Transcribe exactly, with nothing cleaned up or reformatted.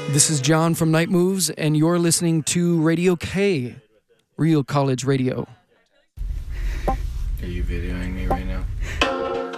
This is John from Night Moves, and you're listening to Radio K, Real College Radio. Are you videoing me right now?